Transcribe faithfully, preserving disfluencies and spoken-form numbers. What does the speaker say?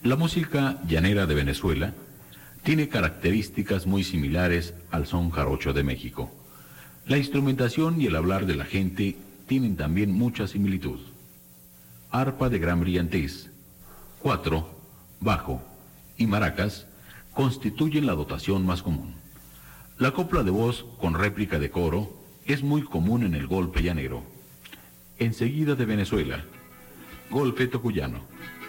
La música llanera de Venezuela tiene características muy similares al son jarocho de México. La instrumentación y el hablar de la gente tienen también mucha similitud. Arpa de gran brillantez, cuatro, bajo y maracas constituyen la dotación más común. La copla de voz con réplica de coro es muy común en el golpe llanero. Enseguida de Venezuela, golpe tocuyano.